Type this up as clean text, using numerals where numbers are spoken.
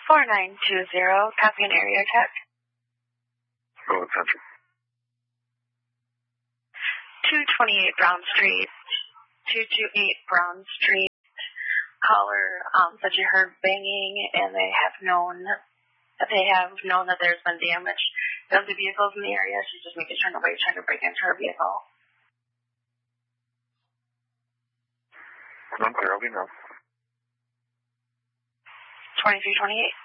4920, copy an area check. Go with Central. 228 Brown Street. 228 Brown Street. Caller said you heard banging, and they have known that there's been damage to the vehicles in the area. She's just making sure nobody's trying to break into her vehicle. I'm clear. I'll be now. 2328.